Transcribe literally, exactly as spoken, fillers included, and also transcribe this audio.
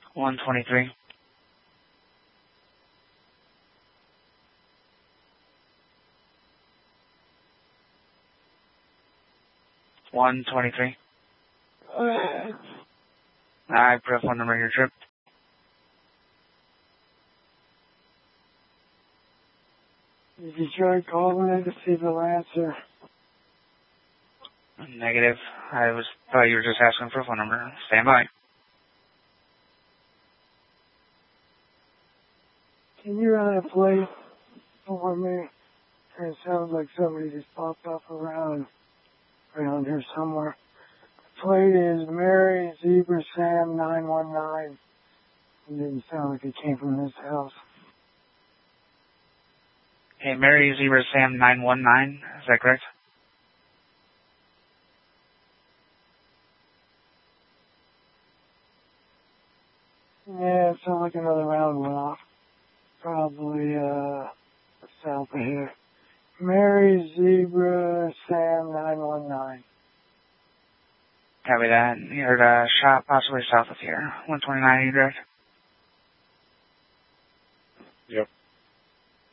one twenty-three. one twenty-three. Alright, press phone number in your trip. Did you try calling me to see the answer? Negative. I was thought you were just asking for a phone number. Stand by. Can you run a plate for me? It sounds like somebody just popped up around around here somewhere. The plate is Mary Zebra Sam nine one nine. It didn't sound like it came from this house. Hey, Mary Zebra Sam nine one nine. Is that correct? Yeah, it sounds like another round went off. Probably, uh, south of here. Mary Zebra Sam nine one nine. Copy that. You heard a shot possibly south of here. one twenty-nine, you direct? Yep.